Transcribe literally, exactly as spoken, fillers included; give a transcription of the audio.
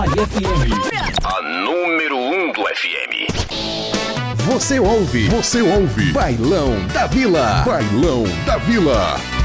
Pai F M. A número um do F M. Você ouve, você ouve Bailão da Vila. Bailão da Vila.